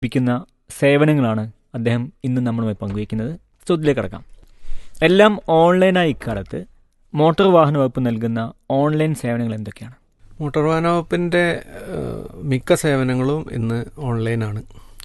ലഭിക്കുന്ന സേവനങ്ങളാണ് അദ്ദേഹം ഇന്ന് നമ്മളുമായി പങ്കുവയ്ക്കുന്നത്. ചോദ്യത്തിലേക്ക് കടക്കാം. എല്ലാം ഓൺലൈനായി ഇക്കാലത്ത് മോട്ടോർ വാഹന വകുപ്പ് നൽകുന്ന ഓൺലൈൻ സേവനങ്ങൾ എന്തൊക്കെയാണ്? മോട്ടോർ വാഹന വകുപ്പിൻ്റെ മിക്ക സേവനങ്ങളും ഇന്ന് ഓൺലൈനാണ്.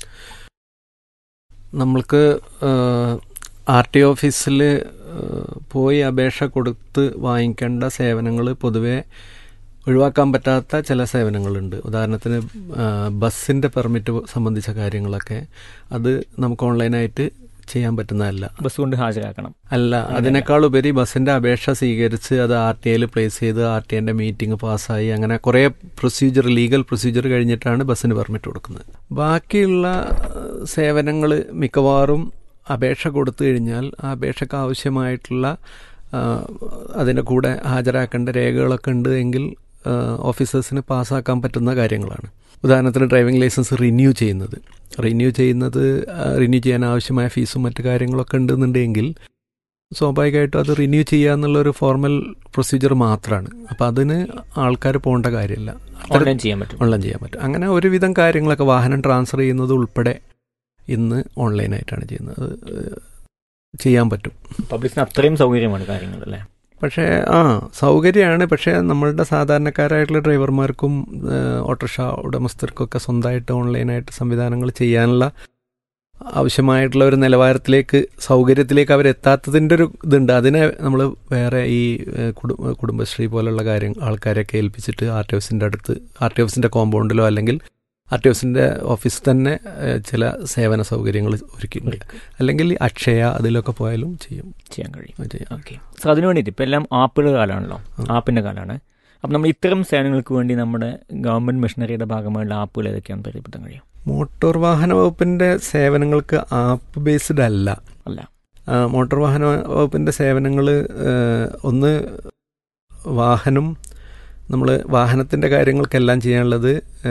നമ്മൾക്ക് RTO ഓഫീസിൽ പോയി അപേക്ഷ കൊടുത്ത് വാങ്ങിക്കേണ്ട സേവനങ്ങൾ പൊതുവെ ഒഴിവാക്കാൻ പറ്റാത്ത ചില സേവനങ്ങളുണ്ട്. ഉദാഹരണത്തിന് ബസ്സിൻ്റെ പെർമിറ്റ് സംബന്ധിച്ച കാര്യങ്ങളൊക്കെ അത് നമുക്ക് ഓൺലൈനായിട്ട് ചെയ്യാൻ പറ്റുന്നതല്ല. ബസ് കൊണ്ട് ഹാജരാക്കണം അല്ല, അതിനേക്കാൾ ഉപരി ബസ്സിൻ്റെ അപേക്ഷ സ്വീകരിച്ച് അത് RTIയിൽ പ്ലേസ് ചെയ്ത് RTIൻ്റെ മീറ്റിംഗ് പാസ്സായി അങ്ങനെ കുറേ ലീഗൽ പ്രൊസീജിയർ കഴിഞ്ഞിട്ടാണ് ബസ്സിന് പെർമിറ്റ് കൊടുക്കുന്നത്. ബാക്കിയുള്ള സേവനങ്ങൾ മിക്കവാറും അപേക്ഷ കൊടുത്തു കഴിഞ്ഞാൽ ആ അപേക്ഷയ്ക്ക് ആവശ്യമായിട്ടുള്ള അതിൻ്റെ കൂടെ ഹാജരാക്കേണ്ട രേഖകളൊക്കെ ഉണ്ട് എങ്കിൽ ഓഫീസേഴ്സിന് പാസ്സാക്കാൻ പറ്റുന്ന കാര്യങ്ങളാണ്. ഉദാഹരണത്തിന് ഡ്രൈവിംഗ് ലൈസൻസ് റിന്യൂ ചെയ്യാൻ ആവശ്യമായ ഫീസും മറ്റു കാര്യങ്ങളൊക്കെ ഉണ്ടെന്നുണ്ടെങ്കിൽ സ്വാഭാവികമായിട്ടും അത് റിന്യൂ ചെയ്യുക എന്നുള്ളൊരു ഫോർമൽ പ്രൊസീജിയർ മാത്രമാണ്. അപ്പോൾ അതിന് ആൾക്കാർ പോകേണ്ട കാര്യമില്ല, ഓൺലൈൻ ചെയ്യാൻ പറ്റും. അങ്ങനെ ഒരുവിധം കാര്യങ്ങളൊക്കെ വാഹനം ട്രാൻസ്ഫർ ചെയ്യുന്നത് ഉൾപ്പെടെ ഇന്ന് ഓൺലൈനായിട്ടാണ് ചെയ്യുന്നത്. അത് ചെയ്യാൻ പറ്റും. പബ്ലിക്കിന് അത്രയും സൗകര്യമാണ് കാര്യങ്ങൾ അല്ലേ? പക്ഷേ സൗകര്യമാണ്. പക്ഷേ നമ്മളുടെ സാധാരണക്കാരായിട്ടുള്ള ഡ്രൈവർമാർക്കും ഓട്ടോറിക്ഷ ഉടമസ്ഥർക്കൊക്കെ സ്വന്തമായിട്ട് ഓൺലൈനായിട്ട് സംവിധാനങ്ങൾ ചെയ്യാനുള്ള ആവശ്യമായിട്ടുള്ള ഒരു സൗകര്യത്തിലേക്ക് അവരെത്താത്തതിൻ്റെ ഒരു ഇതുണ്ട്. അതിനെ നമ്മൾ വേറെ ഈ കുടുംബശ്രീ പോലുള്ള ആൾക്കാരെയൊക്കെ ഏൽപ്പിച്ചിട്ട് RTO ഓഫീസിൻ്റെ കോമ്പൗണ്ടിലോ അല്ലെങ്കിൽ RTO ഓഫീസിൻ്റെ ഓഫീസിൽ തന്നെ ചില സേവന സൗകര്യങ്ങൾ ഒരുക്കിയിട്ടുണ്ട്. അല്ലെങ്കിൽ അക്ഷയ അതിലൊക്കെ പോയാലും ചെയ്യാൻ കഴിയും. ഓക്കെ. സോ അതിനു വേണ്ടിയിട്ട് ഇപ്പം എല്ലാം ആപ്പിൻ്റെ കാലമാണല്ലോ, ആപ്പിൻ്റെ കാലമാണ്. അപ്പം നമ്മൾ ഇത്തരം സേവനങ്ങൾക്ക് വേണ്ടി നമ്മുടെ ഗവൺമെൻറ് മിഷനറിയുടെ ഭാഗമായുള്ള ആപ്പുകൾ ഏതൊക്കെയാണെന്ന് പരിചയപ്പെടുത്താൻ കഴിയും? മോട്ടോർ വാഹന വകുപ്പിൻ്റെ സേവനങ്ങൾക്ക് ആപ്പ് ബേസ്ഡ് അല്ല. മോട്ടോർ വാഹന വകുപ്പിൻ്റെ സേവനങ്ങൾ ഒന്ന് നമ്മൾ വാഹനത്തിൻ്റെ കാര്യങ്ങൾക്കെല്ലാം ചെയ്യാനുള്ളത്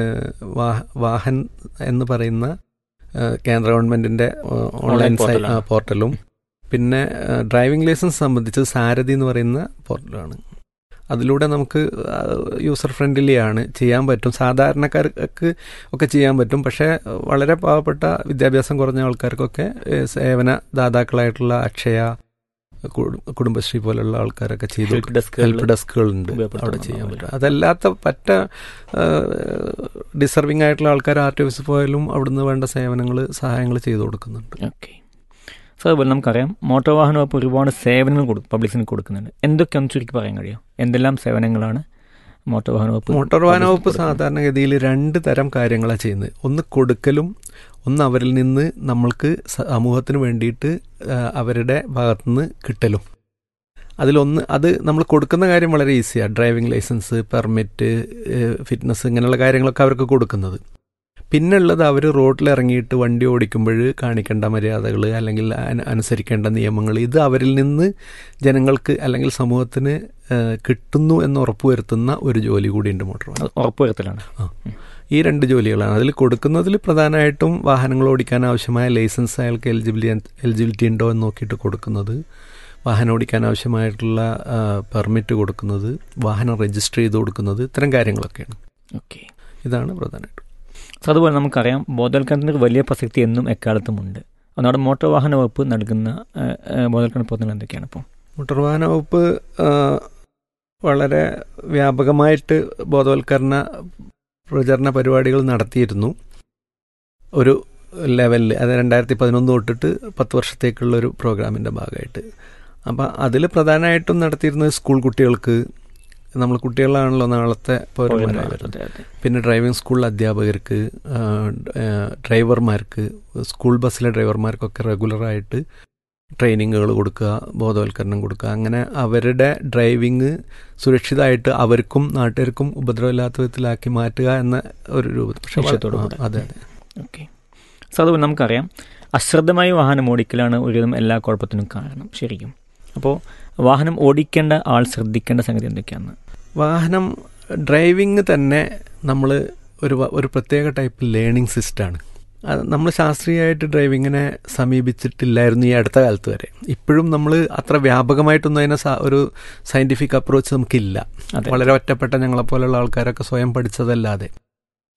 വാഹൻ എന്ന് പറയുന്ന കേന്ദ്ര ഗവൺമെൻറ്റിൻ്റെ ഓൺലൈൻ പോർട്ടലും പിന്നെ ഡ്രൈവിംഗ് ലൈസൻസ് സംബന്ധിച്ച് സാരഥി എന്ന് പറയുന്ന പോർട്ടലാണ്. അതിലൂടെ നമുക്ക് യൂസർ ഫ്രണ്ട്ലി ആണ്, ചെയ്യാൻ പറ്റും. സാധാരണക്കാർക്ക് ഒക്കെ ചെയ്യാൻ പറ്റും. പക്ഷേ വളരെ പാവപ്പെട്ട വിദ്യാഭ്യാസം കുറഞ്ഞ ആൾക്കാർക്കൊക്കെ സേവന ദാതാക്കളായിട്ടുള്ള അക്ഷയ, കുടുംബശ്രീ പോലുള്ള ആൾക്കാരൊക്കെ ഹെൽപ്പ് ഡെസ്കുകളുണ്ട്, അവിടെ ചെയ്യാൻ പറ്റും. അതല്ലാത്ത ഡിസർവിംഗ് ആയിട്ടുള്ള ആൾക്കാർ RTO ഓഫീസിൽ പോയാലും അവിടുന്ന് വേണ്ട സഹായങ്ങൾ ചെയ്തു കൊടുക്കുന്നുണ്ട്. ഓക്കെ. സോ അതുപോലെ നമുക്കറിയാം മോട്ടോർ വാഹന വകുപ്പ് ഒരുപാട് സേവനങ്ങൾ പബ്ലിക്കിന് കൊടുക്കുന്നുണ്ട്. എന്തൊക്കെയാണെന്ന് ചുരുക്കി പറയാൻ കഴിയും? എന്തെല്ലാം സേവനങ്ങളാണ് മോട്ടോർ വാഹന വകുപ്പ് സാധാരണഗതിയിൽ 2 തരം കാര്യങ്ങളാണ് ചെയ്യുന്നത്. ഒന്ന് കൊടുക്കലും, ഒന്ന് അവരിൽ നിന്ന് നമ്മൾക്ക് സമൂഹത്തിന് വേണ്ടിയിട്ട് അവരുടെ ഭാഗത്തുനിന്ന് കിട്ടലും. അത് നമ്മൾ കൊടുക്കുന്ന കാര്യം വളരെ ഈസിയാണ്. ഡ്രൈവിംഗ് ലൈസൻസ്, പെർമിറ്റ്, ഫിറ്റ്നസ് ഇങ്ങനെയുള്ള കാര്യങ്ങളൊക്കെ അവർക്ക് കൊടുക്കുന്നത്. പിന്നെ ഉള്ളത് അവർ റോഡിലിറങ്ങിയിട്ട് വണ്ടി ഓടിക്കുമ്പോൾ കാണിക്കേണ്ട മര്യാദകൾ അല്ലെങ്കിൽ അനുസരിക്കേണ്ട നിയമങ്ങൾ, ഇത് അവരിൽ നിന്ന് ജനങ്ങൾക്ക് അല്ലെങ്കിൽ സമൂഹത്തിന് കിട്ടുന്നു എന്ന് ഉറപ്പുവരുത്തുന്ന ഒരു ജോലി കൂടിയുണ്ട് മോട്ടോർ വാഹന ഉറപ്പുവരുത്തലാണ്. ഈ 2 ജോലികളാണ്. അതിൽ കൊടുക്കുന്നതിൽ പ്രധാനമായിട്ടും വാഹനങ്ങൾ ഓടിക്കാൻ ആവശ്യമായ ലൈസൻസ് അയാൾക്ക് എലിജിബിലിറ്റി ഉണ്ടോ എന്ന് നോക്കിയിട്ട് കൊടുക്കുന്നത്, വാഹനം ഓടിക്കാൻ ആവശ്യമായിട്ടുള്ള പെർമിറ്റ് കൊടുക്കുന്നത്, വാഹനം രജിസ്റ്റർ ചെയ്ത് കൊടുക്കുന്നത്, ഇത്തരം കാര്യങ്ങളൊക്കെയാണ്. ഓക്കെ. ഇതാണ് പ്രധാനമായിട്ടും. അതുപോലെ നമുക്കറിയാം ബോധവൽക്കരണത്തിന് വലിയ പ്രസക്തി എന്നും എക്കാലത്തും ഉണ്ട്. നമ്മുടെ മോട്ടോർ വാഹന വകുപ്പ് നൽകുന്ന ബോധവൽക്കരണ പ്രവർത്തനങ്ങൾ എന്തൊക്കെയാണ്? ഇപ്പോൾ മോട്ടോർ വാഹന വകുപ്പ് വളരെ വ്യാപകമായിട്ട് ബോധവൽക്കരണ പ്രചരണ പരിപാടികൾ നടത്തിയിരുന്നു ഒരു ലെവലിൽ. അത് 2011 തൊട്ടിട്ട് 10 വർഷത്തേക്കുള്ളൊരു പ്രോഗ്രാമിൻ്റെ ഭാഗമായിട്ട്. അപ്പം അതിൽ പ്രധാനമായിട്ടും നടത്തിയിരുന്നത് സ്കൂൾ കുട്ടികൾക്ക്, നമ്മൾ കുട്ടികളാണല്ലോ നാളത്തെ പൗരന്മാരായി വരുന്നത്. പിന്നെ ഡ്രൈവിംഗ് സ്കൂളിലെ അധ്യാപകർക്ക്, ഡ്രൈവർമാർക്ക്, സ്കൂൾ ബസ്സിലെ ഡ്രൈവർമാർക്കൊക്കെ റെഗുലറായിട്ട് ട്രെയിനിങ്ങുകൾ കൊടുക്കുക, ബോധവൽക്കരണം കൊടുക്കുക. അങ്ങനെ അവരുടെ ഡ്രൈവിങ് സുരക്ഷിതമായിട്ട് അവർക്കും നാട്ടുകാർക്കും ഉപദ്രവമില്ലാത്ത വിധത്തിലാക്കി മാറ്റുക എന്ന ഒരു രൂപത്തിൽ. അതെ. ഓക്കെ. സോ അതുപോലെ നമുക്കറിയാം അശ്രദ്ധമായി വാഹനം ഓടിക്കലാണ് ഒരുവിധം എല്ലാ കുഴപ്പത്തിനും കാരണം ശരിക്കും. അപ്പോൾ വാഹനം ഓടിക്കേണ്ട ആൾ ശ്രദ്ധിക്കേണ്ട സംഗതി എന്തൊക്കെയാണ്? വാഹനം ഡ്രൈവിങ് തന്നെ നമ്മൾ ഒരു പ്രത്യേക ടൈപ്പ് ലേണിംഗ് സിസ്റ്റമാണ്. നമ്മൾ ശാസ്ത്രീയമായിട്ട് ഡ്രൈവിങ്ങിനെ സമീപിച്ചിട്ടില്ലായിരുന്നു ഈ അടുത്ത കാലത്ത് വരെ. ഇപ്പോഴും നമ്മൾ അത്ര വ്യാപകമായിട്ടൊന്നും അതിനെ ഒരു സയൻറ്റിഫിക് അപ്രോച്ച് നമുക്കില്ല. വളരെ ഒറ്റപ്പെട്ട ഞങ്ങളെപ്പോലുള്ള ആൾക്കാരൊക്കെ സ്വയം പഠിച്ചതല്ലാതെ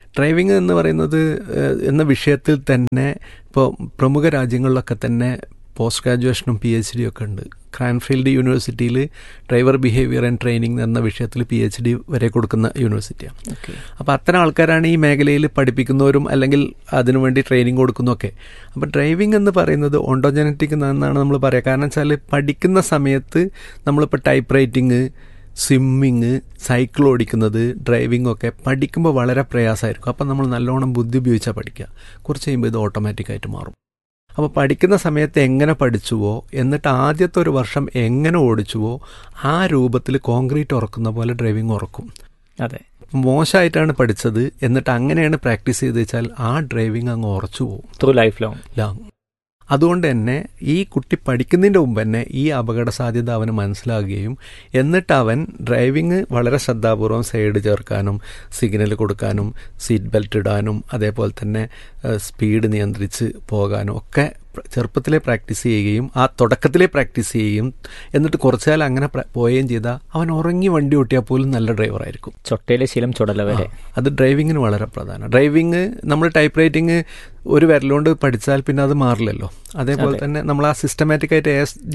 ഡ്രൈവിംഗ് എന്ന് പറയുന്നത് എന്ന വിഷയത്തിൽ തന്നെ ഇപ്പോൾ പ്രമുഖ രാജ്യങ്ങളിലൊക്കെ തന്നെ പോസ്റ്റ് ഗ്രാജുവേഷനും PhD ഒക്കെ ഉണ്ട്. ക്രാൻഫീൽഡ് യൂണിവേഴ്സിറ്റിയിൽ ഡ്രൈവർ ബിഹേവിയർ ആൻഡ് ട്രെയിനിങ് എന്ന വിഷയത്തിൽ PhD വരെ കൊടുക്കുന്ന യൂണിവേഴ്സിറ്റിയാണ്. അപ്പോൾ അത്തരം ആൾക്കാരാണ് ഈ മേഖലയിൽ പഠിപ്പിക്കുന്നവരും അല്ലെങ്കിൽ അതിനുവേണ്ടി ട്രെയിനിങ് കൊടുക്കുന്നതൊക്കെ. അപ്പോൾ ഡ്രൈവിംഗ് എന്ന് പറയുന്നത് ഓണ്ടോജനറ്റിക് എന്നാണ് നമ്മൾ പറയുക. കാരണം വെച്ചാൽ പഠിക്കുന്ന സമയത്ത് നമ്മളിപ്പോൾ ടൈപ്പ് റൈറ്റിംഗ്, സ്വിമ്മിങ്, സൈക്കിൾ ഓടിക്കുന്നത്, ഡ്രൈവിംഗ് ഒക്കെ പഠിക്കുമ്പോൾ വളരെ പ്രയാസമായിരിക്കും. അപ്പം നമ്മൾ നല്ലോണം ബുദ്ധി ഉപയോഗിച്ചാൽ പഠിക്കുക. കുറച്ച് കഴിയുമ്പോൾ ഇത് ഓട്ടോമാറ്റിക്കായിട്ട് മാറും. അപ്പോൾ പഠിക്കുന്ന സമയത്ത് എങ്ങനെ പഠിച്ചുവോ എന്നിട്ട് ആദ്യത്തെ ഒരു വർഷം എങ്ങനെ ഓടിച്ചുവോ ആ രൂപത്തിൽ കോൺക്രീറ്റ് ഉറക്കുന്ന പോലെ ഡ്രൈവിംഗ് ഉറക്കും. അതെ, മോശമായിട്ടാണ് പഠിച്ചത് എന്നിട്ട് അങ്ങനെയാണ് പ്രാക്ടീസ് ചെയ്ത് വെച്ചാൽ ആ ഡ്രൈവിംഗ് അങ്ങ് ഉറച്ചു പോകും ത്രൂ ലൈഫ് ലോങ്. അതുകൊണ്ട് തന്നെ ഈ കുട്ടി പഠിക്കുന്നതിൻ്റെ മുമ്പ് തന്നെ ഈ അപകട സാധ്യത അവന് മനസ്സിലാകുകയും എന്നിട്ട് അവൻ ഡ്രൈവിംഗ് വളരെ ശ്രദ്ധാപൂർവം സൈഡ് ചേർക്കാനും സിഗ്നൽ കൊടുക്കാനും സീറ്റ് ബെൽറ്റ് ഇടാനും അതേപോലെ തന്നെ സ്പീഡ് നിയന്ത്രിച്ച് പോകാനും ഒക്കെ ചെറുപ്പത്തിലെ പ്രാക്ടീസ് ചെയ്യുകയും ആ തുടക്കത്തിലെ പ്രാക്ടീസ് ചെയ്യുകയും എന്നിട്ട് കുറച്ചാൽ അങ്ങനെ പോവുകയും ചെയ്താൽ അവൻ ഉറങ്ങി വണ്ടി ഓട്ടിയാൽ പോലും നല്ല ഡ്രൈവറായിരിക്കും. ചൊട്ടയിലെ ശീലം ചുടല വരെ. അത് ഡ്രൈവിങ്ങിന് വളരെ പ്രധാനമാണ്. ഡ്രൈവിങ് നമ്മൾ ടൈപ്പ് റൈറ്റിംഗ് ഒരു വിരലുകൊണ്ട് പഠിച്ചാൽ പിന്നെ അത് മാറില്ലല്ലോ. അതേപോലെ തന്നെ നമ്മൾ ആ സിസ്റ്റമാറ്റിക് ആയിട്ട്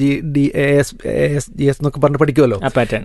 ASGS എന്നൊക്കെ പറഞ്ഞ് പഠിക്കുമല്ലോ.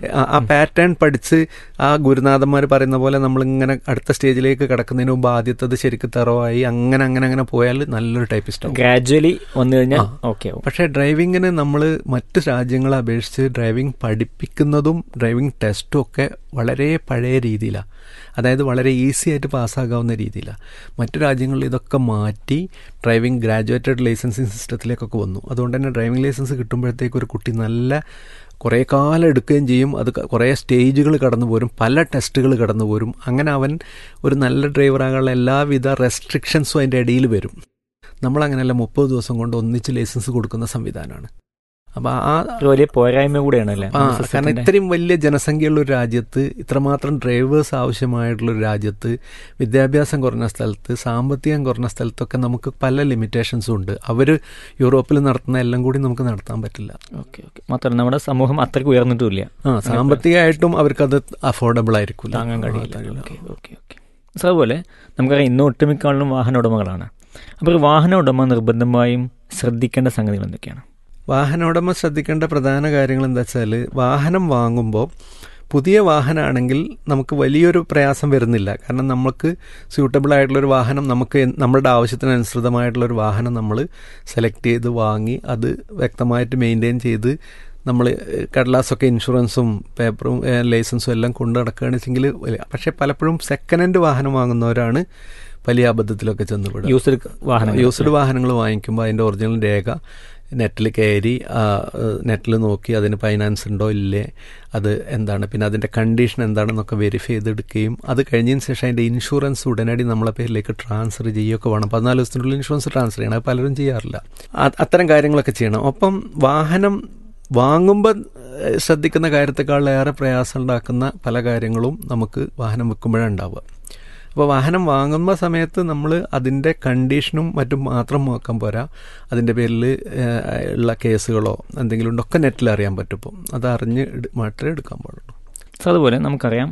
ആ പാറ്റേൺ പഠിച്ച് ആ ഗുരുനാഥന്മാർ പറയുന്ന പോലെ നമ്മളിങ്ങനെ അടുത്ത സ്റ്റേജിലേക്ക് കിടക്കുന്നതിന് മുമ്പ് ആദ്യത്തത് ശരിക്കും തറവായി അങ്ങനെ അങ്ങനെ അങ്ങനെ പോയാൽ നല്ലൊരു ടൈപ്പിസ്റ്റ് ആവും. ഗ്രാജുവലി വന്നു കഴിഞ്ഞാൽ ഓക്കെ. പക്ഷേ ഡ്രൈവിങ്ങിന് നമ്മൾ മറ്റ് രാജ്യങ്ങളെ അപേക്ഷിച്ച് ഡ്രൈവിംഗ് പഠിപ്പിക്കുന്നതും ഡ്രൈവിംഗ് ടെസ്റ്റും ഒക്കെ വളരെ പഴയ രീതിയിലാണ്. അതായത് വളരെ ഈസി ആയിട്ട് പാസ്സാകാവുന്ന രീതിയിലാണ്. മറ്റു രാജ്യങ്ങളിൽ ഇതൊക്കെ മാറ്റി ഡ്രൈവിംഗ് ഗ്രാജുവേറ്റഡ് ലൈസൻസിങ് സിസ്റ്റത്തിലേക്കൊക്കെ വന്നു. അതുകൊണ്ട് തന്നെ ഡ്രൈവിംഗ് ലൈസൻസ് കിട്ടുമ്പോഴത്തേക്ക് ഒരു കുട്ടി നല്ല കുറേ കാലം എടുക്കുകയും ചെയ്യും. അത് കുറേ സ്റ്റേജുകൾ കടന്നു പോരും, പല ടെസ്റ്റുകൾ കടന്നു പോരും. അങ്ങനെ അവൻ ഒരു നല്ല ഡ്രൈവറാകാനുള്ള എല്ലാവിധ റെസ്ട്രിക്ഷൻസും അതിൻ്റെ ഇടയിൽ വരും. നമ്മളങ്ങനെയല്ല 30 ദിവസം കൊണ്ട് ഒന്നിച്ച് ലൈസൻസ് കൊടുക്കുന്ന സംവിധാനമാണ്. അപ്പോൾ ആ വലിയ പോരായ്മ കൂടെയാണല്ലേ. കാരണം ഇത്രയും വലിയ ജനസംഖ്യയുള്ള ഒരു രാജ്യത്ത്, ഇത്രമാത്രം ഡ്രൈവേഴ്സ് ആവശ്യമായിട്ടുള്ളൊരു രാജ്യത്ത്, വിദ്യാഭ്യാസം കുറഞ്ഞ സ്ഥലത്ത്, സാമ്പത്തികം കുറഞ്ഞ സ്ഥലത്തൊക്കെ നമുക്ക് പല ലിമിറ്റേഷൻസും ഉണ്ട്. അവർ യൂറോപ്പിൽ നടത്തുന്ന എല്ലാം കൂടി നമുക്ക് നടത്താൻ പറ്റില്ല. Okay okay. മാത്രമല്ല നമ്മുടെ സമൂഹം അത്രയ്ക്ക് ഉയർന്നിട്ടുമില്ല. സാമ്പത്തികമായിട്ടും അവർക്കത് അഫോർഡബിൾ ആയിരിക്കും, താങ്ങാൻ കഴിയില്ല. Okay okay okay. അതുപോലെ നമുക്കറിയാം ഇന്ന് ഒട്ടുമിക്ക ആളും വാഹന ഉടമകളാണ്. അപ്പോൾ വാഹന ഉടമ നിർബന്ധമായും ശ്രദ്ധിക്കേണ്ട സംഗതികൾ എന്തൊക്കെയാണ്? വാഹന ഉടമ ശ്രദ്ധിക്കേണ്ട പ്രധാന കാര്യങ്ങൾ എന്താ വെച്ചാൽ, വാഹനം വാങ്ങുമ്പോൾ പുതിയ വാഹനമാണെങ്കിൽ നമുക്ക് വലിയൊരു പ്രയാസം വരുന്നില്ല. കാരണം നമുക്ക് സ്യൂട്ടബിൾ ആയിട്ടുള്ളൊരു വാഹനം, നമുക്ക് നമ്മളുടെ ആവശ്യത്തിനനുസൃതമായിട്ടുള്ളൊരു വാഹനം നമ്മൾ സെലക്ട് ചെയ്ത് വാങ്ങി അത് വ്യക്തമായിട്ട് മെയിൻറ്റെയിൻ ചെയ്ത് നമ്മൾ കടലാസൊക്കെ ഇൻഷുറൻസും പേപ്പറും ലൈസൻസും എല്ലാം കൊണ്ടു നടക്കുകയാണെന്ന് വെച്ചെങ്കിൽ. പക്ഷേ പലപ്പോഴും സെക്കൻഡ് ഹാൻഡ് വാഹനം വാങ്ങുന്നവരാണ് വലിയ അബദ്ധത്തിലൊക്കെ ചെന്നുപെടുക. യൂസ്ഡ് വാഹനങ്ങൾ വാങ്ങിക്കുമ്പോൾ അതിൻ്റെ ഒറിജിനൽ രേഖ നെറ്റിൽ കയറി നെറ്റിൽ നോക്കി അതിന് ഫൈനാൻസ് ഉണ്ടോ ഇല്ലേ, അത് എന്താണ്, പിന്നെ അതിൻ്റെ കണ്ടീഷൻ എന്താണെന്നൊക്കെ വെരിഫൈ ചെയ്തെടുക്കുകയും അത് കഴിഞ്ഞതിന് ശേഷം അതിൻ്റെ ഇൻഷുറൻസ് ഉടനടി നമ്മളെ പേരിലേക്ക് ട്രാൻസ്ഫർ ചെയ്യുകയൊക്കെ വേണം. 14 ദിവസത്തിനുള്ളിൽ ഇൻഷുറൻസ് ട്രാൻസ്ഫർ ചെയ്യണം. അത് പലരും ചെയ്യാറില്ല. അത്തരം കാര്യങ്ങളൊക്കെ ചെയ്യണം. ഒപ്പം വാഹനം വാങ്ങുമ്പോൾ ശ്രദ്ധിക്കുന്ന കാര്യത്തെക്കാളേറെ പ്രയാസം ഉണ്ടാക്കുന്ന പല കാര്യങ്ങളും നമുക്ക് വാഹനം വെക്കുമ്പോഴാണ് ഉണ്ടാവുക. അപ്പോൾ വാഹനം വാങ്ങുന്ന സമയത്ത് നമ്മൾ അതിൻ്റെ കണ്ടീഷനും മറ്റും മാത്രം നോക്കാൻ പോരാ, അതിൻ്റെ പേരിൽ ഉള്ള കേസുകളോ എന്തെങ്കിലും ഉണ്ടൊക്കെ നെറ്റിൽ അറിയാൻ പറ്റും. ഇപ്പോൾ അതറിഞ്ഞ് മാത്രമേ എടുക്കാൻ പാടുള്ളൂ. അതുപോലെ നമുക്കറിയാം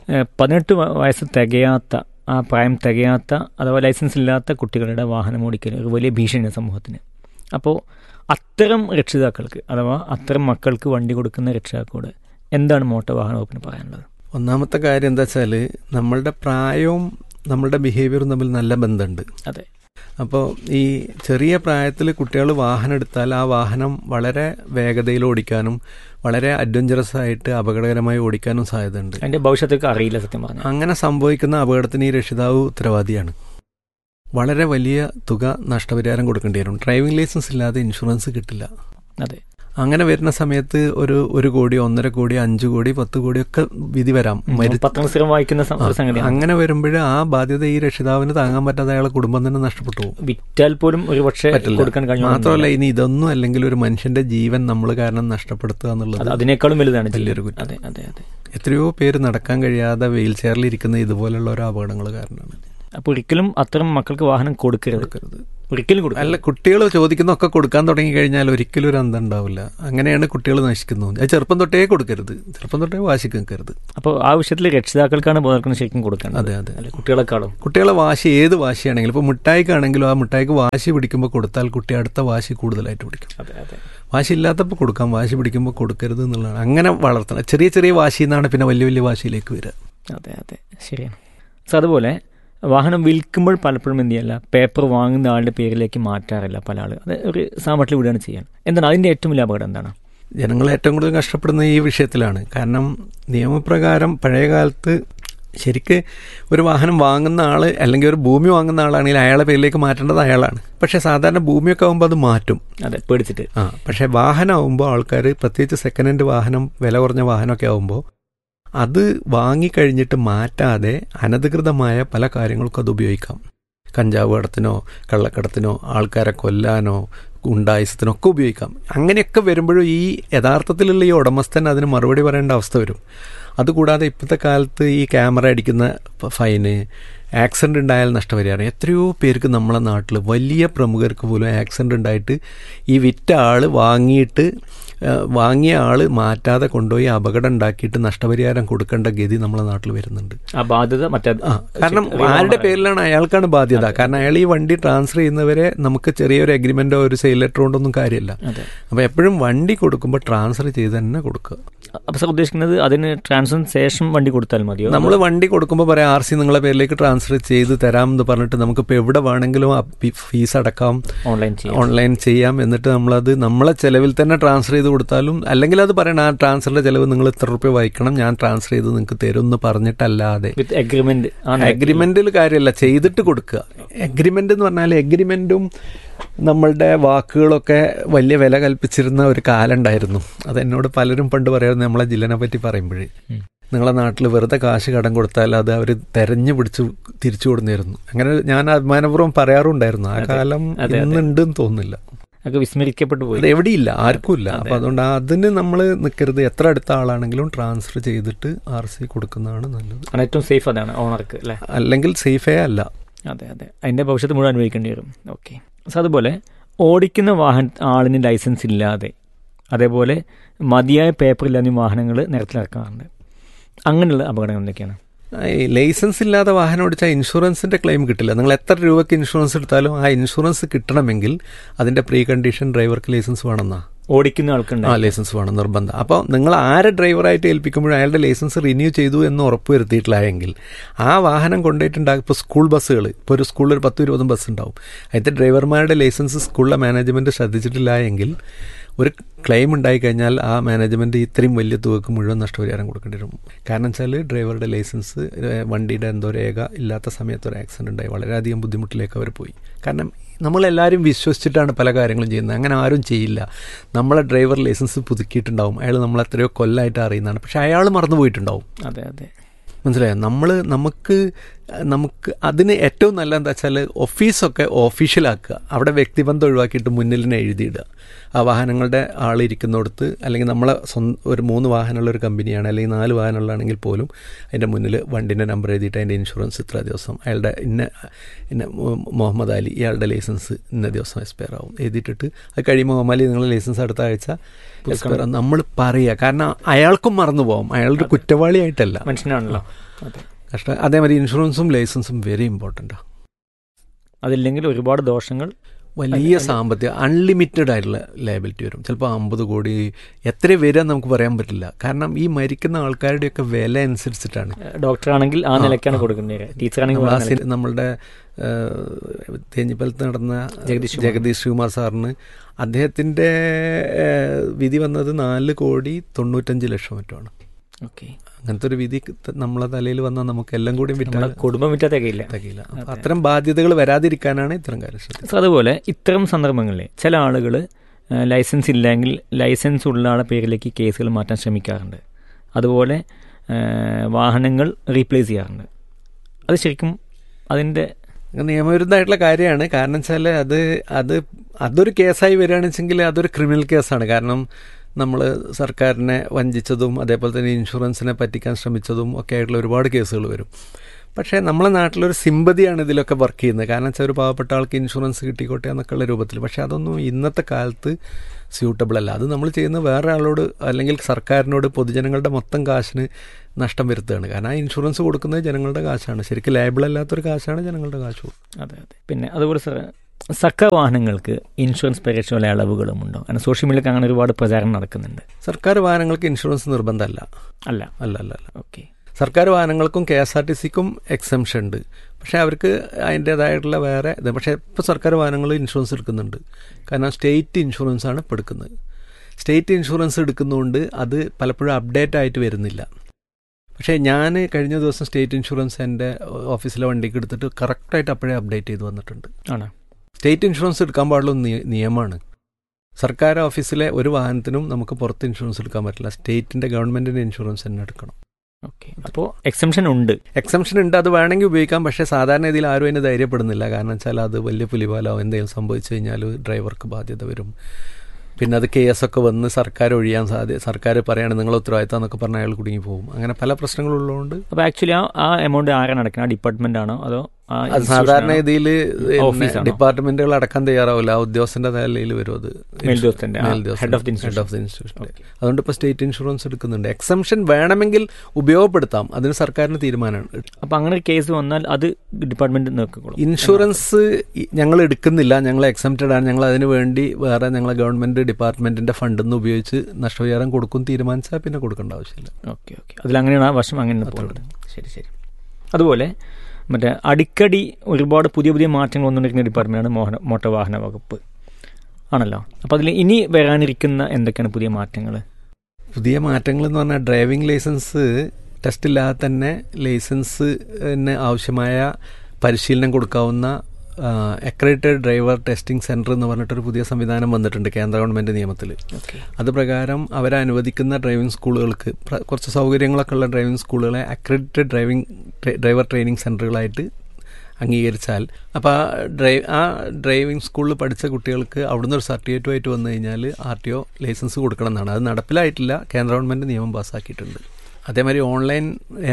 18 വയസ്സ് തികയാത്ത, ആ പ്രായം തികയാത്ത അഥവാ ലൈസൻസ് ഇല്ലാത്ത കുട്ടികളുടെ വാഹനം ഓടിക്കൽ ഒരു വലിയ ഭീഷണിയാണ് സമൂഹത്തിന്. അപ്പോൾ അത്തരം രക്ഷിതാക്കൾക്ക് അഥവാ അത്തരം മക്കൾക്ക് വണ്ടി കൊടുക്കുന്ന രക്ഷിതാക്കളോട് എന്താണ് മോട്ടോർ വാഹന വകുപ്പിന് പറയാനുള്ളത്? ഒന്നാമത്തെ കാര്യം എന്താ വെച്ചാൽ, നമ്മളുടെ പ്രായവും നമ്മളുടെ ബിഹേവിയറും തമ്മിൽ നല്ല ബന്ധമുണ്ട്. അതെ. അപ്പോൾ ഈ ചെറിയ പ്രായത്തിൽ കുട്ടികൾ വാഹനം എടുത്താൽ ആ വാഹനം വളരെ വേഗതയിൽ ഓടിക്കാനും വളരെ അഡ്വഞ്ചറസ് ആയിട്ട് അപകടകരമായി ഓടിക്കാനും സാധ്യതയുണ്ട്. അതിൻ്റെ ഭവിഷ്യത്തൊക്കെ അറിയില്ല സത്യം പറഞ്ഞാൽ. അങ്ങനെ സംഭവിക്കുന്ന അപകടത്തിന് ഈ രക്ഷിതാവ് ഉത്തരവാദിയാണ്. വളരെ വലിയ തുക നഷ്ടപരിഹാരം കൊടുക്കേണ്ടി വരും. ഡ്രൈവിംഗ് ലൈസൻസ് ഇല്ലാതെ ഇൻഷുറൻസ് കിട്ടില്ല. അതെ. അങ്ങനെ വരുന്ന സമയത്ത് 1 കോടി, 1.5 കോടി, 5 കോടി, 10 കോടിയൊക്കെ വിധി വരാം. അങ്ങനെ വരുമ്പോൾ ആ ബാധ്യത ഈ രക്ഷിതാവിന് താങ്ങാൻ പറ്റാതെ അയാളെ കുടുംബം തന്നെ നഷ്ടപ്പെട്ടു പോകും. വിറ്റാൽ പോലും ഒരു പക്ഷേ കൊടുക്കാൻ കഴിയും. മാത്രമല്ല, ഇനി ഇതൊന്നും അല്ലെങ്കിൽ ഒരു മനുഷ്യന്റെ ജീവൻ നമ്മൾ കാരണം നഷ്ടപ്പെടുത്തുക എന്നുള്ളത് അതിനേക്കാളും വലുതാണ്, വലിയൊരു കുറ്റം. എത്രയോ പേര് നടക്കാൻ കഴിയാതെ വീൽ ചെയറിൽ ഇരിക്കുന്ന ഇതുപോലുള്ള ഓരോ അപകടങ്ങൾ കാരണമാണ്. അപ്പോൾ ഒരിക്കലും അത്തരം മക്കൾക്ക് വാഹനം കൊടുക്കരുത്. ഒരിക്കലും കൊടുക്കും. അല്ല, കുട്ടികൾ ചോദിക്കുന്നൊക്കെ കൊടുക്കാൻ തുടങ്ങി കഴിഞ്ഞാൽ ഒരിക്കലും ഒരു അന്തം ഉണ്ടാവില്ല. അങ്ങനെയാണ് കുട്ടികൾ നശിക്കുന്നത്. അത് ചെറുപ്പം തൊട്ടേ കൊടുക്കരുത്, ചെറുപ്പം തൊട്ടേ വാശിക്ക് നിൽക്കരുത്. അപ്പോൾ ആ വിഷയത്തിൽ രക്ഷിതാക്കൾക്കാണ് ബോധവൽക്കരണം ശരിക്കും കൊടുക്കുന്നത്. അതെ അതെ, കുട്ടികളെക്കാളും. കുട്ടികളെ വാശി ഏത് വാശിയാണെങ്കിലും, ഇപ്പോൾ മിഠായിക്കാണെങ്കിലും ആ മിഠായിക്ക് വാശി പിടിക്കുമ്പോൾ കൊടുത്താൽ കുട്ടി അടുത്ത വാശി കൂടുതലായിട്ട് പിടിക്കും. വാശി ഇല്ലാത്തപ്പോൾ കൊടുക്കാം, വാശി പിടിക്കുമ്പോൾ കൊടുക്കരുത് എന്നുള്ളതാണ്. അങ്ങനെ വളർത്തണം. ചെറിയ ചെറിയ വാശിയിൽ നിന്നാണ് പിന്നെ വലിയ വലിയ വാശിയിലേക്ക് വരിക. അതെ അതെ, ശരിയാണ്. സോ അതുപോലെ വാഹനം വിൽക്കുമ്പോൾ പലപ്പോഴും എന്ത് ചെയ്യല്ല, പേപ്പർ വാങ്ങുന്ന ആളുടെ പേരിലേക്ക് മാറ്റാറില്ല പല ആൾ. അത് ഒരു സാമട്ടിൽ വിടുകയാണ് ചെയ്യാൻ. എന്താണ് അതിൻ്റെ ഏറ്റവും വലിയ അപകടം? എന്താണ്? ജനങ്ങൾ ഏറ്റവും കൂടുതൽ കഷ്ടപ്പെടുന്ന ഈ വിഷയത്തിലാണ്. കാരണം നിയമപ്രകാരം പഴയ കാലത്ത് ശരിക്ക് ഒരു വാഹനം വാങ്ങുന്ന ആൾ അല്ലെങ്കിൽ ഒരു ഭൂമി വാങ്ങുന്ന ആളാണെങ്കിൽ അയാളുടെ പേരിലേക്ക് മാറ്റേണ്ടത് അയാളാണ്. പക്ഷേ സാധാരണ ഭൂമിയൊക്കെ ആകുമ്പോൾ അത് മാറ്റും. അതെ, പേടിച്ചിട്ട്. പക്ഷേ വാഹനം ആകുമ്പോൾ ആൾക്കാർ, പ്രത്യേകിച്ച് സെക്കൻഡ് ഹാൻഡ് വാഹനം, വില കുറഞ്ഞ വാഹനമൊക്കെ ആകുമ്പോൾ അത് വാങ്ങിക്കഴിഞ്ഞിട്ട് മാറ്റാതെ അനധികൃതമായ പല കാര്യങ്ങൾക്കും അത് ഉപയോഗിക്കാം. കഞ്ചാവ് കടത്തിനോ കള്ളക്കടത്തിനോ ആൾക്കാരെ കൊല്ലാനോ ഗുണ്ടായുസത്തിനൊക്കെ ഉപയോഗിക്കാം. അങ്ങനെയൊക്കെ വരുമ്പോഴും ഈ യഥാർത്ഥത്തിലുള്ള ഈ ഉടമസ്ഥൻ അതിന് മറുപടി പറയേണ്ട അവസ്ഥ വരും. അതുകൂടാതെ ഇപ്പോഴത്തെ കാലത്ത് ഈ ക്യാമറ അടിക്കുന്ന ഫൈന്, ആക്സിഡൻ്റ് ഉണ്ടായാൽ നഷ്ടപരിഹാരം, എത്രയോ പേർക്ക് നമ്മളെ നാട്ടിൽ വലിയ പ്രമുഖർക്ക് പോലും ആക്സിഡൻ്റ് ഉണ്ടായിട്ട് ഈ വിറ്റ ആൾ വാങ്ങിയ ആൾ മാറ്റാതെ കൊണ്ടുപോയി അപകടം ഉണ്ടാക്കിയിട്ട് നഷ്ടപരിഹാരം കൊടുക്കേണ്ട ഗതി നമ്മളെ നാട്ടിൽ വരുന്നുണ്ട്. ആ ബാധ്യത കാരണം ആരുടെ പേരിലാണ്? അയാൾക്കാണ് ബാധ്യത. കാരണം അയാൾ ഈ വണ്ടി ട്രാൻസ്ഫർ ചെയ്യുന്നവരെ നമുക്ക് ചെറിയൊരു എഗ്രിമെൻറ്റോ ഒരു സെയിൽ ലെറ്ററോ കൊണ്ടൊന്നും കാര്യമില്ല. അപ്പോൾ എപ്പോഴും വണ്ടി കൊടുക്കുമ്പോൾ ട്രാൻസ്ഫർ ചെയ്ത് തന്നെ കൊടുക്കുക. അപ്പോൾ സാർ ഉദ്ദേശിക്കുന്നത് അതിന് ട്രാൻസ്ഫറിന് ശേഷം വണ്ടി കൊടുത്താൽ മതിയോ? നമ്മൾ വണ്ടി കൊടുക്കുമ്പോൾ പറയാം RC നിങ്ങളെ പേരിലേക്ക് ട്രാൻസ്ഫർ ചെയ്ത് തരാമെന്ന് പറഞ്ഞിട്ട് നമുക്കിപ്പോൾ എവിടെ വേണമെങ്കിലും ഫീസ് അടക്കാം, ഓൺലൈൻ ചെയ്യാം. എന്നിട്ട് നമ്മളത് നമ്മളെ ചിലവിൽ തന്നെ ട്രാൻസ്ഫർ ചെയ്ത് കൊടുത്താലും, അല്ലെങ്കിൽ അത് പറയണം, ആ ട്രാൻസ്ഫറിൻ്റെ ചിലവ് നിങ്ങൾ ഇത്ര രൂപ വഹിക്കണം, ഞാൻ ട്രാൻസ്ഫർ ചെയ്ത് നിങ്ങൾക്ക് തരും എന്ന് പറഞ്ഞിട്ടല്ലാതെ. എഗ്രിമെന്റിൽ കാര്യമല്ല, ചെയ്തിട്ട് കൊടുക്കുക. എഗ്രിമെന്റ് എന്ന് പറഞ്ഞാൽ എഗ്രിമെന്റും നമ്മളുടെ വാക്കുകളൊക്കെ വലിയ വില കൽപ്പിച്ചിരുന്ന ഒരു കാലം ഉണ്ടായിരുന്നു. അതെന്നോട് പലരും പണ്ട് പറയാറുണ്ട്. നമ്മളെ ജില്ലനെ പറ്റി പറയുമ്പോഴേ, നിങ്ങളെ നാട്ടിൽ വെറുതെ കാശ് കടം കൊടുത്താൽ അത് അവർ തെരഞ്ഞു പിടിച്ച് തിരിച്ചു കൊടുന്നിരുന്നു. അങ്ങനെ ഞാൻ അഭിമാനപൂർവ്വം പറയാറുണ്ടായിരുന്നു. ആ കാലം ഇന്നുണ്ടെന്ന് തോന്നുന്നില്ല, വിസ്മരിക്കപ്പെട്ടു പോയി. അത് എവിടെയില്ല, ആർക്കും ഇല്ല. അപ്പം അതുകൊണ്ട് അതിന് നമ്മൾ നിൽക്കരുത്. എത്ര അടുത്ത ആളാണെങ്കിലും ട്രാൻസ്ഫർ ചെയ്തിട്ട് RC കൊടുക്കുന്നതാണ് നല്ലത്. ഏറ്റവും സേഫ് അതാണ് ഓണർക്ക്, അല്ലേ? അല്ലെങ്കിൽ സേഫേ അല്ല. അതെ അതെ, അതിൻ്റെ ഭവിഷ്യത്ത് മുഴുവൻ അനുഭവിക്കേണ്ടി വരും. ഓക്കെ. സോ അതുപോലെ ഓടിക്കുന്ന ആളിന് ലൈസൻസ് ഇല്ലാതെ, അതേപോലെ മതിയായ പേപ്പർ ഇല്ലാതെ വാഹനങ്ങൾ നിരത്തിലിറക്കാറുണ്ട്. അങ്ങനെയുള്ള അപകടങ്ങൾ എന്തൊക്കെയാണ്? ലൈസൻസ് ഇല്ലാതെ വാഹനം ഓടിച്ചാൽ ഇൻഷുറൻസിൻ്റെ ക്ലെയിം കിട്ടില്ല. നിങ്ങൾ എത്ര രൂപയ്ക്ക് ഇൻഷുറൻസ് എടുത്താലും ആ ഇൻഷുറൻസ് കിട്ടണമെങ്കിൽ അതിൻ്റെ പ്രീ കണ്ടീഷൻ ഡ്രൈവർക്ക് ലൈസൻസ് വേണമെന്നാണ്. ഓടിക്കുന്ന ആൾക്കുണ്ട് ലൈസൻസ് വേണം, നിർബന്ധം. അപ്പോൾ നിങ്ങൾ ആരെ ഡ്രൈവറായിട്ട് ഏൽപ്പിക്കുമ്പോഴും അയാളുടെ ലൈസൻസ് റിന്യൂ ചെയ്തു എന്ന് ഉറപ്പ് വരുത്തിയിട്ടില്ലായെങ്കിൽ ആ വാഹനം കൊണ്ടുപോയിട്ടുണ്ടാകും. ഇപ്പോൾ സ്കൂൾ ബസ്സുകൾ, ഇപ്പോൾ ഒരു സ്കൂളിൽ ഒരു 10-20 ബസ് ഉണ്ടാവും. അതിൻ്റെ ഡ്രൈവർമാരുടെ ലൈസൻസ് സ്കൂളിലെ മാനേജ്മെൻറ്റ് ശ്രദ്ധിച്ചിട്ടില്ല എങ്കിൽ ഒരു ക്ലെയിം ഉണ്ടായിക്കഴിഞ്ഞാൽ ആ മാനേജ്മെൻറ്റ് ഇത്രയും വലിയ തുകക്ക് മുഴുവൻ നഷ്ടപരിഹാരം കൊടുക്കേണ്ടി വരും. കാരണം വെച്ചാൽ ഡ്രൈവറുടെ ലൈസൻസ്, വണ്ടിയുടെ എന്തോ രേഖ ഇല്ലാത്ത സമയത്ത് ഒരു ആക്സിഡൻ്റ് ഉണ്ടായി വളരെയധികം ബുദ്ധിമുട്ടിലേക്ക് അവർ പോയി. കാരണം നമ്മളെല്ലാവരും വിശ്വസിച്ചിട്ടാണ് പല കാര്യങ്ങളും ചെയ്യുന്നത്. അങ്ങനെ ആരും ചെയ്യില്ല. നമ്മളെ ഡ്രൈവർ ലൈസൻസ് പുതുക്കിയിട്ടുണ്ടാവും, അയാൾ നമ്മളെത്രയോ കൊല്ലമായിട്ട് അറിയുന്നതാണ്, പക്ഷെ അയാൾ മറന്നു പോയിട്ടുണ്ടാവും. അതെ അതെ, മനസ്സിലായോ? നമുക്ക് അതിന് ഏറ്റവും നല്ല എന്താ വെച്ചാൽ ഓഫീസൊക്കെ ഓഫീഷ്യലാക്കുക. അവിടെ വ്യക്തിബന്ധം ഒഴിവാക്കിയിട്ട് മുന്നിലിനെ എഴുതിയിടുക. ആ വാഹനങ്ങളുടെ ആളിരിക്കുന്നിടത്ത്, അല്ലെങ്കിൽ നമ്മളെ ഒരു 3 വാഹനമുള്ള ഒരു കമ്പനിയാണ്, അല്ലെങ്കിൽ 4 വാഹനമുള്ളതാണെങ്കിൽ പോലും അതിൻ്റെ മുന്നിൽ വണ്ടിൻ്റെ നമ്പർ എഴുതിയിട്ട് അതിൻ്റെ ഇൻഷുറൻസ് ഇത്ര ദിവസം, അയാളുടെ ഇന്ന മുഹമ്മദ് അലി, ഇയാളുടെ ലൈസൻസ് ഇന്ന ദിവസം എക്സ്പയർ ആവും എഴുതിയിട്ടിട്ട് അത് കഴിയുമ്പോൾ മുഹമ്മദ് അലി നിങ്ങളുടെ ലൈസൻസ് അടുത്ത ആഴ്ച എക്സ്പയർ ആവും നമ്മൾ പറയുക. കാരണം അയാൾക്കും മറന്നു പോകും, അയാളൊരു കുറ്റവാളിയായിട്ടല്ല, മനുഷ്യനാണല്ലോ. കഷ്ടം. അതേമാതിരി ഇൻഷുറൻസും ലൈസൻസും വെരി ഇമ്പോർട്ടൻ്റാണ്. അതില്ലെങ്കിൽ ഒരുപാട് ദോഷങ്ങൾ, വലിയ സാമ്പത്തിക അൺലിമിറ്റഡ് ആയിട്ടുള്ള ലയബിലിറ്റി വരും. ചിലപ്പോൾ 50 കോടി എത്ര വരാൻ നമുക്ക് പറയാൻ പറ്റില്ല. കാരണം ഈ മരിക്കുന്ന ആൾക്കാരുടെയൊക്കെ വില അനുസരിച്ചിട്ടാണ്. ഡോക്ടറാണെങ്കിൽ ആ നിലയ്ക്കാണ് കൊടുക്കുന്നത്, ടീച്ചറാണെങ്കിൽ. നമ്മളുടെ തേഞ്ഞിപ്പലത്ത് നടന്ന ജഗദീഷ് കുമാർ സാറിന് അദ്ദേഹത്തിൻ്റെ വിധി വന്നത് 4,95,00,000 മറ്റുമാണ്. ഓക്കെ, അങ്ങനത്തെ ഒരു വിധി നമ്മളെ തലയിൽ വന്നാൽ നമുക്ക് എല്ലാം കൂടി കുടുംബം വിറ്റാൽ തികയില്ല. അത്തരം ബാധ്യതകൾ വരാതിരിക്കാനാണ് ഇത്തരം കാര്യം ശ്രദ്ധിക്കുന്നത്. അതുപോലെ ഇത്തരം സന്ദർഭങ്ങളിൽ ചില ആളുകൾ ലൈസൻസ് ഇല്ലെങ്കിൽ ലൈസൻസ് ഉള്ള ആളെ പേരിലേക്ക് കേസുകൾ മാറ്റാൻ ശ്രമിക്കാറുണ്ട്. അതുപോലെ വാഹനങ്ങൾ റീപ്ലേസ് ചെയ്യാറുണ്ട്. അത് ശരിക്കും അതിൻ്റെ നിയമവിരുദ്ധമായിട്ടുള്ള കാര്യമാണ്. കാരണം വെച്ചാൽ അതൊരു കേസായി വരികയാണെന്ന് വെച്ചെങ്കിൽ അതൊരു ക്രിമിനൽ കേസാണ്. കാരണം നമ്മൾ സർക്കാരിനെ വഞ്ചിച്ചതും അതേപോലെ തന്നെ ഇൻഷുറൻസിനെ പറ്റിക്കാൻ ശ്രമിച്ചതും ഒക്കെ ആയിട്ടുള്ള ഒരുപാട് കേസുകൾ വരും. പക്ഷേ നമ്മളെ നാട്ടിലൊരു സിമ്പതിയാണ് ഇതിലൊക്കെ വർക്ക് ചെയ്യുന്നത്. കാരണം വെച്ചാൽ ഒരു പാവപ്പെട്ട ആൾക്ക് ഇൻഷുറൻസ് കിട്ടിക്കോട്ടെ എന്നൊക്കെയുള്ള രൂപത്തിൽ. പക്ഷേ അതൊന്നും ഇന്നത്തെ കാലത്ത് സ്യൂട്ടബിൾ അല്ല. അത് നമ്മൾ ചെയ്യുന്നത് വേറെ ആളോട് അല്ലെങ്കിൽ സർക്കാരിനോട് പൊതുജനങ്ങളുടെ മൊത്തം കാശിന് നഷ്ടം വരുത്തുകയാണ്. കാരണം ആ ഇൻഷുറൻസ് കൊടുക്കുന്നത് ജനങ്ങളുടെ കാശാണ്. ശരിക്കും ലയബിൾ അല്ലാത്തൊരു കാശാണ് ജനങ്ങളുടെ കാശ്. അതെ അതെ. പിന്നെ അതുപോലെ സാർ, സർക്കാർ വാഹനങ്ങൾക്ക് ഇൻഷുറൻസ് പരിരക്ഷ വല്ല ഇളവുകളും ഉണ്ടോ? കാരണം സോഷ്യൽ മീഡിയയിൽ അങ്ങനെ ഒരുപാട് പ്രചാരണം നടക്കുന്നുണ്ട്. സർക്കാർ വാഹനങ്ങൾക്ക് ഇൻഷുറൻസ് നിർബന്ധമല്ല. അല്ല അല്ല അല്ല അല്ല. ഓക്കെ. സർക്കാർ വാഹനങ്ങൾക്കും KSRTCക്കും എക്സംഷൻ ഉണ്ട്. പക്ഷേ അവർക്ക് അതിൻ്റേതായിട്ടുള്ള വേറെ ഇത്. പക്ഷേ ഇപ്പോൾ സർക്കാർ വാഹനങ്ങൾ ഇൻഷുറൻസ് എടുക്കുന്നുണ്ട്. കാരണം സ്റ്റേറ്റ് ഇൻഷുറൻസ് ആണ് ഇപ്പോൾ എടുക്കുന്നത്. സ്റ്റേറ്റ് ഇൻഷുറൻസ് എടുക്കുന്നതുകൊണ്ട് അത് പലപ്പോഴും അപ്ഡേറ്റ് ആയിട്ട് വരുന്നില്ല. പക്ഷേ ഞാൻ കഴിഞ്ഞ ദിവസം സ്റ്റേറ്റ് ഇൻഷുറൻസ് എൻ്റെ ഓഫീസിലെ വണ്ടിക്ക് എടുത്തിട്ട് കറക്റ്റായിട്ട് അപ്പോഴേ അപ്ഡേറ്റ് ചെയ്ത് വന്നിട്ടുണ്ട്. ആണ്. സ്റ്റേറ്റ് ഇൻഷുറൻസ് എടുക്കാൻ പാടുള്ള നിയമമാണ്. സർക്കാർ ഓഫീസിലെ ഒരു വാഹനത്തിനും നമുക്ക് പുറത്ത് ഇൻഷുറൻസ് എടുക്കാൻ പറ്റില്ല. സ്റ്റേറ്റിൻ്റെ ഗവൺമെൻറ്റിൻ്റെ ഇൻഷുറൻസ് തന്നെ എടുക്കണം. ഓക്കെ. അപ്പോൾ എക്സംഷൻ ഉണ്ട്. എക്സംഷൻ ഉണ്ട്. അത് വേണമെങ്കിൽ ഉപയോഗിക്കാം. പക്ഷേ സാധാരണ ഇതിൽ ആരും അതിന് ധൈര്യപ്പെടുന്നില്ല. കാരണം വെച്ചാൽ അത് വലിയ പുലിവാലാവും. എന്തെങ്കിലും സംഭവിച്ചു കഴിഞ്ഞാൽ ഡ്രൈവർക്ക് ബാധ്യത വരും. പിന്നെ അത് കേസൊക്കെ വന്ന് സർക്കാർ ഒഴിയാൻ സർക്കാർ പറയുകയാണ് നിങ്ങൾ ഉത്തരവാദിത്തം എന്നൊക്കെ പറഞ്ഞാൽ അയാൾ കുടുങ്ങി പോകും. അങ്ങനെ പല പ്രശ്നങ്ങളുള്ളതുകൊണ്ട് അപ്പോൾ ആക്ച്വലി ആ എമൗണ്ട് ആരാണ് അടക്കുന്നത്? ആ ഡിപ്പാർട്ട്മെന്റ് ആണോ അതോ അത് സാധാരണ ഇതിൽ ഡിപ്പാർട്ട്മെന്റുകൾ അടക്കാൻ തയ്യാറാവില്ല. ആ ഉദ്യോഗസ്ഥന്റെ നിലയിൽ വരും. അത് ഹെഡ് ഓഫ് ദി ഇൻസ്റ്റിറ്റ്യൂഷൻ. അതുകൊണ്ട് ഇപ്പോൾ സ്റ്റേറ്റ് ഇൻഷുറൻസ് എടുക്കുന്നുണ്ട്. എക്സംഷൻ വേണമെങ്കിൽ ഉപയോഗപ്പെടുത്താം. അതിന് സർക്കാരിന് തീരുമാനമാണ്. അപ്പോൾ അങ്ങനെ ഒരു കേസ് വന്നാൽ അത് ഡിപ്പാർട്ട്മെന്റ് നോക്കിക്കോളും. ഇൻഷുറൻസ് ഞങ്ങൾ എടുക്കുന്നില്ല, ഞങ്ങൾ എക്സംപ്റ്റഡ് ആണ്, ഞങ്ങൾ അതിന് വേണ്ടി വേറെ ഞങ്ങളെ ഗവൺമെന്റ് ഡിപ്പാർട്ട്മെന്റിന്റെ ഫണ്ടിൽ നിന്ന് ഉപയോഗിച്ച് നഷ്ടപരിഹാരം കൊടുക്കും തീരുമാനിച്ചാൽ പിന്നെ കൊടുക്കേണ്ട ആവശ്യമില്ല. Okay okay. അതിലങ്ങനെയാണ് ആ വശം അങ്ങനെ പോകുന്നത്. ശരി ശരി. അതുപോലെ മറ്റേ അടിക്കടി ഒരുപാട് പുതിയ പുതിയ മാറ്റങ്ങൾ വന്നുകൊണ്ടിരിക്കുന്ന ഡിപ്പാർട്ട്മെൻറ്റാണ് മോട്ടോർ വാഹന വകുപ്പ് ആണല്ലോ. അപ്പോൾ അതിൽ ഇനി വരാനിരിക്കുന്ന എന്തൊക്കെയാണ് പുതിയ മാറ്റങ്ങൾ? പുതിയ മാറ്റങ്ങൾ എന്ന് പറഞ്ഞാൽ ഡ്രൈവിംഗ് ലൈസൻസ് ടെസ്റ്റ് ഇല്ലാതെ തന്നെ ലൈസൻസിന് ആവശ്യമായ പരിശീലനം കൊടുക്കാവുന്ന അക്രഡിറ്റഡ് ഡ്രൈവർ ടെസ്റ്റിംഗ് സെൻറ്റർ എന്ന് പറഞ്ഞിട്ടൊരു പുതിയ സംവിധാനം വന്നിട്ടുണ്ട് കേന്ദ്ര ഗവൺമെൻറ് നിയമത്തിൽ. അത് പ്രകാരം അവരെ അനുവദിക്കുന്ന ഡ്രൈവിംഗ് സ്കൂളുകൾക്ക് കുറച്ച് സൗകര്യങ്ങളൊക്കെ ഉള്ള ഡ്രൈവിംഗ് സ്കൂളുകളെ അക്രഡിറ്റഡ് ഡ്രൈവർ ട്രെയിനിങ് സെൻറ്ററുകളായിട്ട് അംഗീകരിച്ചാൽ അപ്പോൾ ആ ഡ്രൈവിംഗ് സ്കൂളിൽ പഠിച്ച കുട്ടികൾക്ക് അവിടുന്ന് ഒരു സർട്ടിഫിക്കറ്റുമായിട്ട് വന്നു കഴിഞ്ഞാൽ RTO ലൈസൻസ് കൊടുക്കണം എന്നാണ്. അത് നടപ്പിലായിട്ടില്ല. കേന്ദ്ര ഗവൺമെൻറ് നിയമം പാസ്സാക്കിയിട്ടുണ്ട്. അതേമാതിരി ഓൺലൈൻ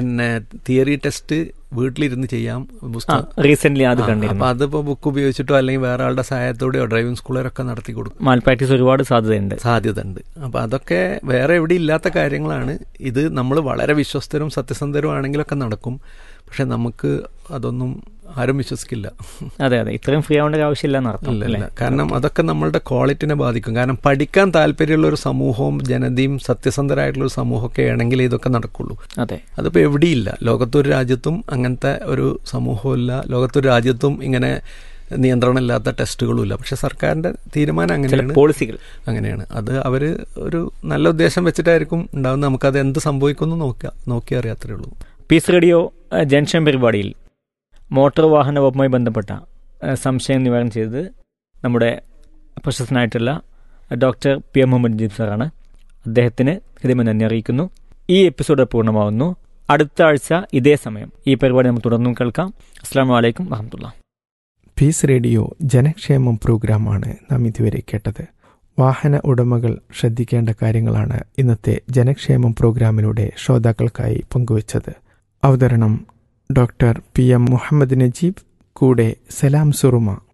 തിയറി ടെസ്റ്റ് വീട്ടിലിരുന്ന് ചെയ്യാം. റീസെന്റ് അത് കണ്ടിരുന്നു. അപ്പോൾ അതിപ്പോൾ ബുക്ക് ഉപയോഗിച്ചിട്ടോ അല്ലെങ്കിൽ വേറെ ആളുടെ സഹായത്തോടെയോ ഡ്രൈവിംഗ് സ്കൂളുകാരൊക്കെ നടത്തി കൊടുക്കും. മാൽ പ്രാക്ടീസ് ഒരുപാട് സാധ്യത ഉണ്ട്. അപ്പോൾ അതൊക്കെ വേറെ എവിടെ ഇല്ലാത്ത കാര്യങ്ങളാണ്. ഇത് നമ്മൾ വളരെ വിശ്വസ്തരും സത്യസന്ധരും ആണെങ്കിലൊക്കെ നടക്കും. പക്ഷെ നമുക്ക് അതൊന്നും ആരും വിശ്വസിക്കില്ല. അതെ അതെ. ഇത്രയും ഫ്രീ ആവേണ്ട ആവശ്യമില്ല. കാരണം അതൊക്കെ നമ്മളുടെ ക്വാളിറ്റിനെ ബാധിക്കും. കാരണം പഠിക്കാൻ താല്പര്യമുള്ള ഒരു സമൂഹവും ജനതയും സത്യസന്ധരായിട്ടുള്ളൊരു സമൂഹമൊക്കെ ആണെങ്കിൽ ഇതൊക്കെ നടക്കുള്ളൂ. അതെ. അതിപ്പോൾ എവിടെയില്ല. ലോകത്തൊരു രാജ്യത്തും അങ്ങനത്തെ ഒരു സമൂഹമില്ല. ലോകത്തൊരു രാജ്യത്തും ഇങ്ങനെ നിയന്ത്രണമില്ലാത്ത ടെസ്റ്റുകളും ഇല്ല. പക്ഷെ സർക്കാരിൻ്റെ തീരുമാനം അങ്ങനെയാണ്, പോളിസികൾ അങ്ങനെയാണ്. അത് അവർ ഒരു നല്ല ഉദ്ദേശം വെച്ചിട്ടായിരിക്കും ഉണ്ടാകുന്നത്. നമുക്കത് എന്ത് സംഭവിക്കുമെന്ന് നോക്കി അറിയാത്തേ ഉള്ളൂ. പീസ് റേഡിയോ ജംഗ്ഷൻ പരിപാടിയിൽ മോട്ടോർ വാഹന വകുപ്പുമായി ബന്ധപ്പെട്ട സംശയം നിവാരണം ചെയ്തത് നമ്മുടെ പ്രശസ്തനായിട്ടുള്ള ഡോക്ടർ PM മുഹമ്മദ് നജീബ് സാറാണ്. അദ്ദേഹത്തിന് ഹൃദയം നന്ദി അറിയിക്കുന്നു. ഈ എപ്പിസോഡ് പൂർണ്ണമാവുന്നു. അടുത്ത ആഴ്ച ഇതേ സമയം ഈ പരിപാടി നമുക്ക് തുടർന്നും കേൾക്കാം. അസ്സലാമു അലൈക്കും വറഹ്മത്തുള്ളാഹി. പീസ് റേഡിയോ ജനക്ഷേമം പ്രോഗ്രാമാണ് നാം ഇതുവരെ കേട്ടത്. വാഹന ഉടമകൾ ശ്രദ്ധിക്കേണ്ട കാര്യങ്ങളാണ് ഇന്നത്തെ ജനക്ഷേമം പ്രോഗ്രാമിലൂടെ ശ്രോതാക്കൾക്കായി പങ്കുവച്ചത്. അവതരണം ഡോക്ടർ PM മുഹമ്മദ് നജീബ്. കൂടെ സലാം സുറുമ.